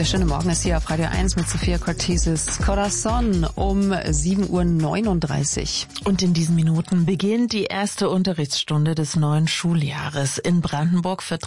schöne Morgen ist hier auf Radio 1 mit Sophia Cortesis Corazon um 7:39 Uhr. Und in diesen Minuten beginnt die erste Unterrichtsstunde des neuen Schuljahres in Brandenburg für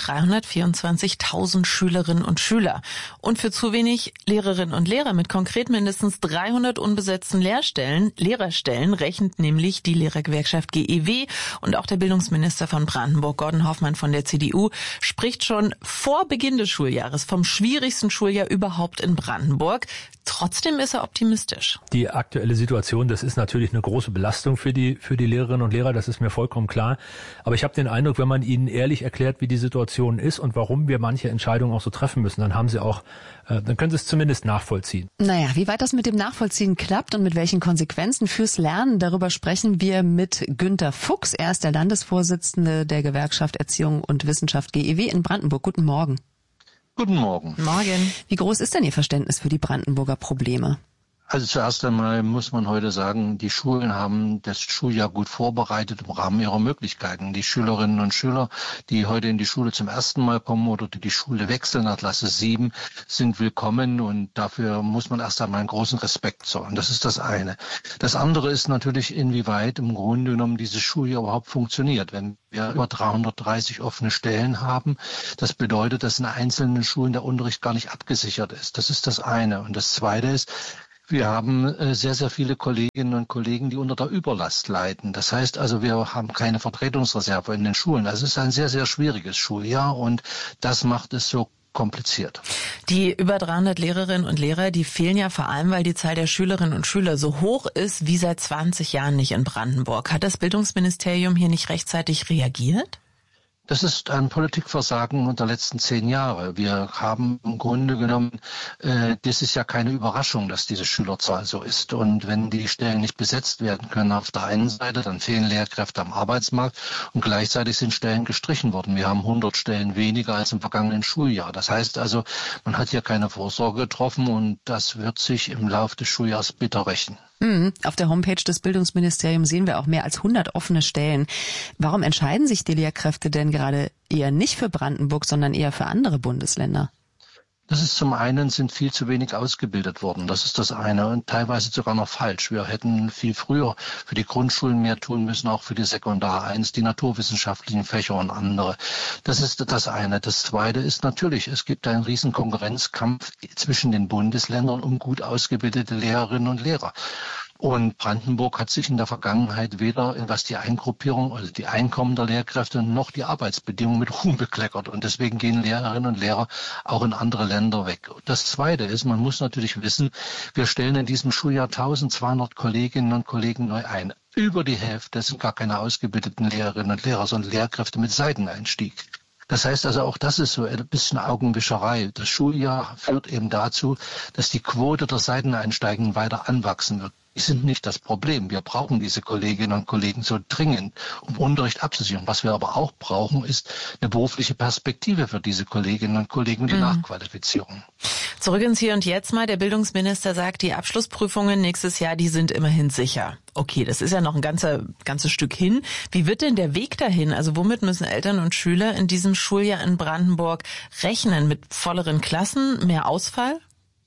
324.000 Schülerinnen und Schüler. Und für zu wenig Lehrerinnen und Lehrer mit konkret mindestens 300 unbesetzten Lehrerstellen rechnet nämlich die Lehrergewerkschaft GEW. Und auch der Bildungsminister von Brandenburg, Gordon Hoffmann von der CDU, spricht schon vor Beginn des Schuljahres vom schwierigsten Schuljahr überhaupt in Brandenburg. Trotzdem ist er optimistisch. Die aktuelle Situation, das ist natürlich eine große Belastung für die Lehrerinnen und Lehrer, das ist mir vollkommen klar. Aber ich habe den Eindruck, wenn man ihnen ehrlich erklärt, wie die Situation ist und warum wir manche Entscheidungen auch so treffen müssen, dann können sie es zumindest nachvollziehen. Naja, wie weit das mit dem Nachvollziehen klappt und mit welchen Konsequenzen fürs Lernen, darüber sprechen wir mit Günter Fuchs. Er ist der Landesvorsitzende der Gewerkschaft Erziehung und Wissenschaft GEW in Brandenburg. Guten Morgen. Guten Morgen. Morgen. Wie groß ist denn Ihr Verständnis für die Brandenburger Probleme? Also zuerst einmal muss man heute sagen, die Schulen haben das Schuljahr gut vorbereitet im Rahmen ihrer Möglichkeiten. Die Schülerinnen und Schüler, die heute in die Schule zum ersten Mal kommen oder die Schule wechseln nach Klasse 7, sind willkommen und dafür muss man erst einmal einen großen Respekt zollen. Das ist das eine. Das andere ist natürlich, inwieweit im Grunde genommen dieses Schuljahr überhaupt funktioniert. Wenn wir über 330 offene Stellen haben, das bedeutet, dass in einzelnen Schulen der Unterricht gar nicht abgesichert ist. Das ist das eine. Und das zweite ist, wir haben sehr, sehr viele Kolleginnen und Kollegen, die unter der Überlast leiden. Das heißt also, wir haben keine Vertretungsreserve in den Schulen. Also es ist ein sehr, sehr schwieriges Schuljahr und das macht es so kompliziert. Die über 300 Lehrerinnen und Lehrer, die fehlen ja vor allem, weil die Zahl der Schülerinnen und Schüler so hoch ist wie seit 20 Jahren nicht in Brandenburg. Hat das Bildungsministerium hier nicht rechtzeitig reagiert? Das ist ein Politikversagen der letzten 10 Jahre. Wir haben im Grunde genommen, das ist ja keine Überraschung, dass diese Schülerzahl so ist. Und wenn die Stellen nicht besetzt werden können auf der einen Seite, dann fehlen Lehrkräfte am Arbeitsmarkt und gleichzeitig sind Stellen gestrichen worden. Wir haben 100 Stellen weniger als im vergangenen Schuljahr. Das heißt also, man hat hier keine Vorsorge getroffen und das wird sich im Laufe des Schuljahrs bitter rächen. Auf der Homepage des Bildungsministeriums sehen wir auch mehr als 100 offene Stellen. Warum entscheiden sich die Lehrkräfte denn gerade eher nicht für Brandenburg, sondern eher für andere Bundesländer? Das ist zum einen, sind viel zu wenig ausgebildet worden. Das ist das eine und teilweise sogar noch falsch. Wir hätten viel früher für die Grundschulen mehr tun müssen, auch für die Sekundar 1, die naturwissenschaftlichen Fächer und andere. Das ist das eine. Das zweite ist natürlich, es gibt einen riesen Konkurrenzkampf zwischen den Bundesländern um gut ausgebildete Lehrerinnen und Lehrer. Und Brandenburg hat sich in der Vergangenheit weder, was die Eingruppierung, also die Einkommen der Lehrkräfte, noch die Arbeitsbedingungen mit Ruhm bekleckert. Und deswegen gehen Lehrerinnen und Lehrer auch in andere Länder weg. Das Zweite ist, man muss natürlich wissen, wir stellen in diesem Schuljahr 1200 Kolleginnen und Kollegen neu ein. Über die Hälfte sind gar keine ausgebildeten Lehrerinnen und Lehrer, sondern Lehrkräfte mit Seiteneinstieg. Das heißt also, auch das ist so ein bisschen Augenwischerei. Das Schuljahr führt eben dazu, dass die Quote der Seiteneinsteigen weiter anwachsen wird. Die sind nicht das Problem. Wir brauchen diese Kolleginnen und Kollegen so dringend, um Unterricht abzusichern. Was wir aber auch brauchen, ist eine berufliche Perspektive für diese Kolleginnen und Kollegen und die Nachqualifizierung. Zurück ins Hier und Jetzt mal. Der Bildungsminister sagt, die Abschlussprüfungen nächstes Jahr, die sind immerhin sicher. Okay, das ist ja noch ein ganzes Stück hin. Wie wird denn der Weg dahin? Also womit müssen Eltern und Schüler in diesem Schuljahr in Brandenburg rechnen? Mit volleren Klassen, mehr Ausfall?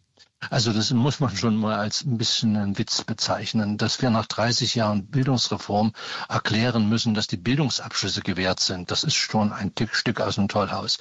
Also das muss man schon mal als ein bisschen einen Witz bezeichnen, dass wir nach 30 Jahren Bildungsreform erklären müssen, dass die Bildungsabschlüsse gewährt sind. Das ist schon ein Stück aus dem Tollhaus.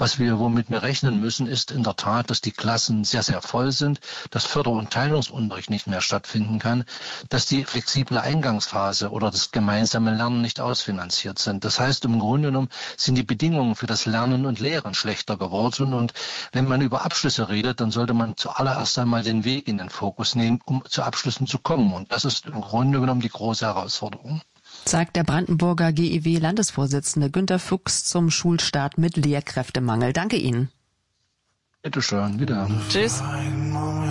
Womit wir rechnen müssen, ist in der Tat, dass die Klassen sehr, sehr voll sind, dass Förder- und Teilungsunterricht nicht mehr stattfinden kann, dass die flexible Eingangsphase oder das gemeinsame Lernen nicht ausfinanziert sind. Das heißt, im Grunde genommen sind die Bedingungen für das Lernen und Lehren schlechter geworden. Und wenn man über Abschlüsse redet, dann sollte man zuallererst einmal den Weg in den Fokus nehmen, um zu Abschlüssen zu kommen. Und das ist im Grunde genommen die große Herausforderung. Sagt der Brandenburger GEW-Landesvorsitzende Günter Fuchs zum Schulstart mit Lehrkräftemangel. Danke Ihnen. Bitte schön, wieder. Tschüss.